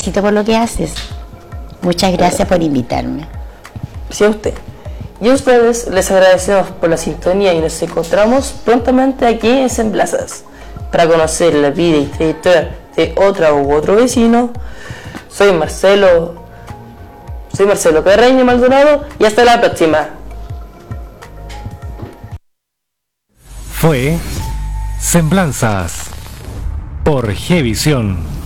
felicito por lo que haces. Muchas gracias por invitarme. Sí, a usted. Y a ustedes les agradecemos por la sintonía y nos encontramos prontamente aquí en Semblanzas para conocer la vida y trayectoria de otra u otro vecino. Soy Marcelo Carreño Maldonado y hasta la próxima. Fue Semblanzas por Gevisión.